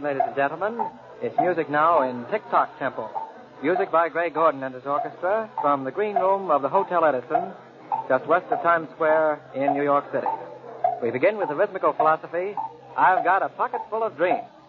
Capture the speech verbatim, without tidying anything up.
ladies and gentlemen. It's music now in Tick-Tock tempo. Music by Gray Gordon and his orchestra from the green room of the Hotel Edison, just west of Times Square in New York City. We begin with the rhythmical philosophy, I've Got a Pocket Full of Dreams.